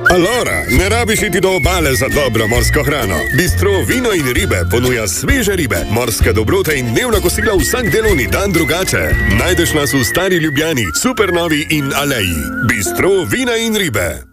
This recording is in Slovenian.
Allora, ne rabiš iti do obale za dobro morsko hrano. Bistro Vino in ribe ponuja sveže ribe, morske dobrote in dnevna kosila vsak delovni dan drugače. Najdeš nas v Stari Ljubljani, Supernovi in Aleji. Bistro Vina in ribe.